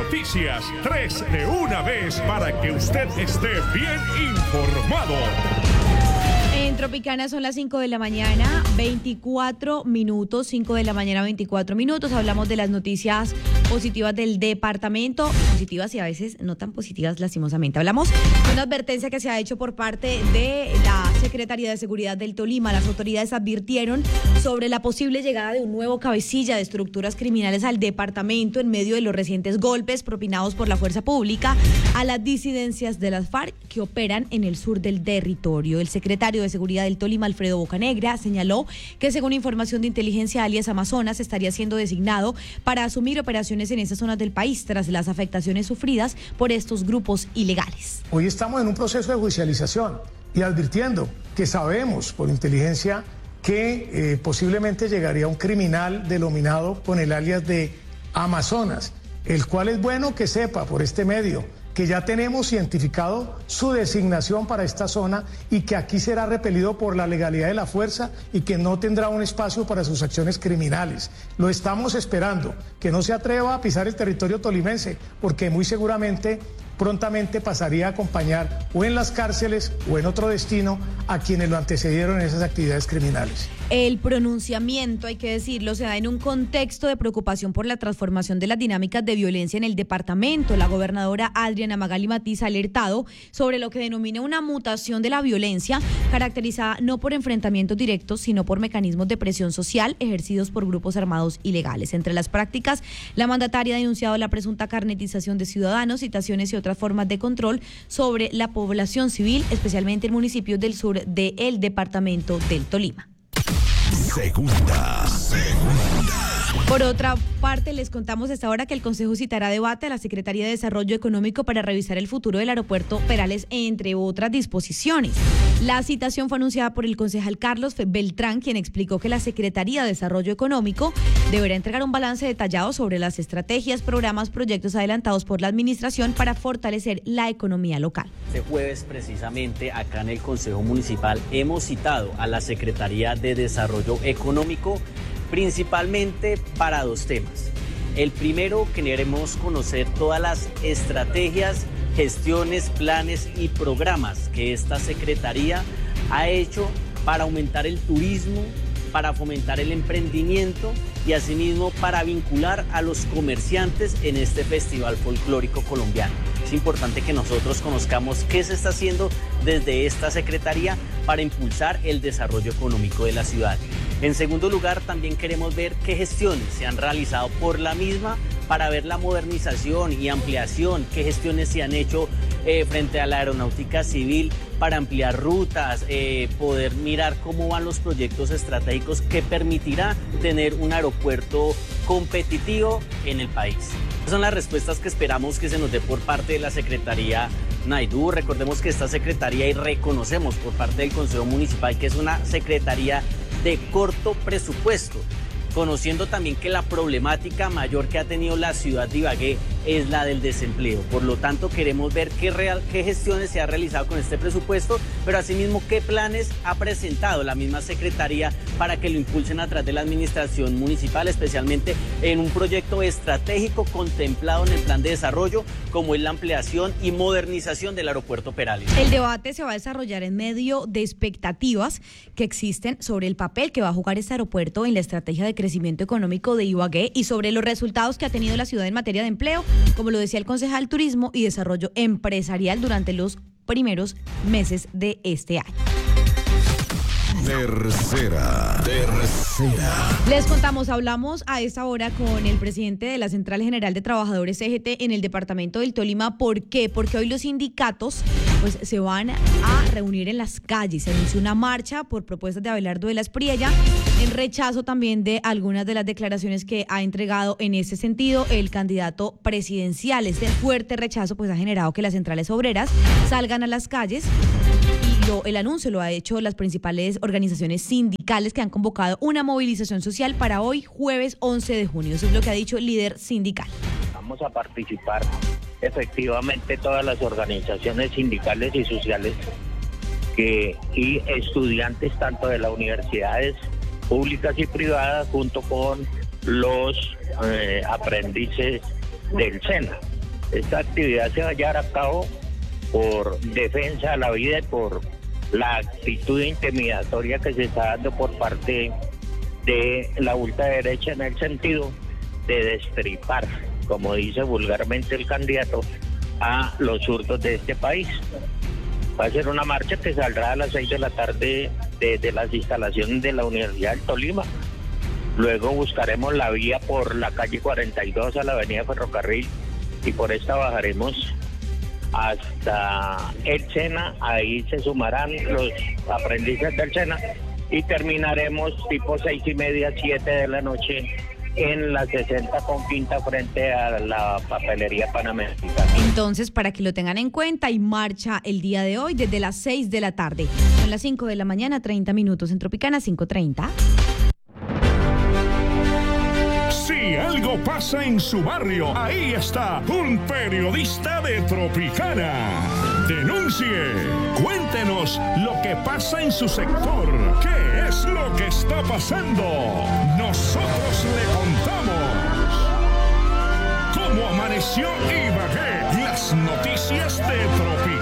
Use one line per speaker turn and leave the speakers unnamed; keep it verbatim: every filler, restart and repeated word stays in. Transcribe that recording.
noticias, tres de una vez para que usted esté bien informado.
En Tropicana son las cinco de la mañana, veinticuatro minutos, cinco de la mañana, veinticuatro minutos. Hablamos de las noticias positivas del departamento, positivas y a veces no tan positivas, lastimosamente. Hablamos de una advertencia que se ha hecho por parte de la Secretaría de Seguridad del Tolima. Las autoridades advirtieron sobre la posible llegada de un nuevo cabecilla de estructuras criminales al departamento en medio de los recientes golpes propinados por la fuerza pública a las disidencias de las FARC que operan en el sur del territorio. El secretario de Seguridad del Tolima, Alfredo Bocanegra, señaló que según información de inteligencia, alias Amazonas estaría siendo designado para asumir operaciones en esas zonas del país tras las afectaciones sufridas por estos grupos ilegales.
Hoy estamos en un proceso de judicialización y advirtiendo que sabemos por inteligencia que eh, posiblemente llegaría un criminal denominado con el alias de Amazonas, el cual es bueno que sepa por este medio que ya tenemos identificado su designación para esta zona y que aquí será repelido por la legalidad de la fuerza y que no tendrá un espacio para sus acciones criminales. Lo estamos esperando, que no se atreva a pisar el territorio tolimense, porque muy seguramente prontamente pasaría a acompañar o en las cárceles o en otro destino a quienes lo antecedieron en esas actividades criminales.
El pronunciamiento, hay que decirlo, se da en un contexto de preocupación por la transformación de las dinámicas de violencia en el departamento. La gobernadora Adriana Magali Matiz ha alertado sobre lo que denomina una mutación de la violencia, caracterizada no por enfrentamientos directos, sino por mecanismos de presión social ejercidos por grupos armados ilegales. Entre las prácticas, la mandataria ha denunciado la presunta carnetización de ciudadanos, citaciones y otras formas de control sobre la población civil, especialmente en municipios del sur del departamento del Tolima.
Segunda, segunda.
Por otra parte, les contamos a esta hora que el Consejo citará debate a la Secretaría de Desarrollo Económico para revisar el futuro del aeropuerto Perales, entre otras disposiciones. La citación fue anunciada por el concejal Carlos Beltrán, quien explicó que la Secretaría de Desarrollo Económico deberá entregar un balance detallado sobre las estrategias, programas, proyectos adelantados por la administración para fortalecer la economía local.
Este jueves, precisamente, acá en el Consejo Municipal, hemos citado a la Secretaría de Desarrollo Económico principalmente para dos temas. El primero, queremos conocer todas las estrategias, gestiones, planes y programas que esta Secretaría ha hecho para aumentar el turismo, para fomentar el emprendimiento y asimismo para vincular a los comerciantes en este festival folclórico colombiano. Es importante que nosotros conozcamos qué se está haciendo desde esta Secretaría para impulsar el desarrollo económico de la ciudad. En segundo lugar, también queremos ver qué gestiones se han realizado por la misma para ver la modernización y ampliación, qué gestiones se han hecho eh, frente a la aeronáutica civil para ampliar rutas, eh, poder mirar cómo van los proyectos estratégicos que permitirá tener un aeropuerto competitivo en el país. Esas son las respuestas que esperamos que se nos dé por parte de la Secretaría Naidoo. Recordemos que esta Secretaría, y reconocemos por parte del Consejo Municipal, que es una Secretaría de corto presupuesto, conociendo también que la problemática mayor que ha tenido la ciudad de Ibagué es la del desempleo. Por lo tanto, queremos ver qué, real, qué gestiones se ha realizado con este presupuesto, pero asimismo qué planes ha presentado la misma Secretaría para que lo impulsen a través de la administración municipal, especialmente en un proyecto estratégico contemplado en el plan de desarrollo, como es la ampliación y modernización del aeropuerto Perales.
El debate se va a desarrollar en medio de expectativas que existen sobre el papel que va a jugar este aeropuerto en la estrategia de crecimiento económico de Ibagué y sobre los resultados que ha tenido la ciudad en materia de empleo, como lo decía el concejal Turismo y Desarrollo Empresarial durante los primeros meses de este año.
Tercera, tercera.
Les contamos, hablamos a esta hora con el presidente de la Central General de Trabajadores C G T en el departamento del Tolima. ¿Por qué? Porque hoy los sindicatos pues se van a reunir en las calles. Se anunció una marcha por propuestas de Abelardo de la Espriella en rechazo también de algunas de las declaraciones que ha entregado en ese sentido el candidato presidencial. Este fuerte rechazo pues ha generado que las centrales obreras salgan a las calles. Lo, el anuncio lo ha hecho las principales organizaciones sindicales que han convocado una movilización social para hoy, jueves once de junio. Eso es lo que ha dicho el líder sindical.
Vamos a participar efectivamente todas las organizaciones sindicales y sociales que, y estudiantes tanto de las universidades públicas y privadas junto con los eh, aprendices del SENA. Esta actividad se va a llevar a cabo por defensa de la vida y por la actitud intimidatoria que se está dando por parte de la ultraderecha en el sentido de destripar, como dice vulgarmente el candidato, a los zurdos de este país. Va a ser una marcha que saldrá a las seis de la tarde de, de las instalaciones de la Universidad del Tolima. Luego buscaremos la vía por la calle cuarenta y dos a la avenida Ferrocarril y por esta bajaremos hasta el Sena. Ahí se sumarán los aprendices del Sena y terminaremos tipo seis y media, siete de la noche en la sesenta con quinta frente a la papelería Panamericana.
Entonces, para que lo tengan en cuenta, hay marcha el día de hoy desde las seis de la tarde. Son las cinco de la mañana, treinta minutos en Tropicana, cinco treinta.
Si algo pasa en su barrio, ahí está un periodista de Tropicana. Denuncie, cuéntenos lo que pasa en su sector. ¿Qué es lo que está pasando? Nosotros le contamos. ¿Cómo amaneció Ibagué? Las noticias de Tropicana.